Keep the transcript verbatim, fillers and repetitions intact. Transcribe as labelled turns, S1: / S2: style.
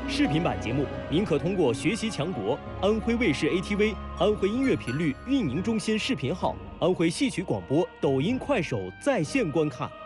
S1: 视频版节目，您可通过学习强国、安徽卫视 A T V、安徽音乐频率运营中心视频号、安徽戏曲广播、抖音、快手在线观看。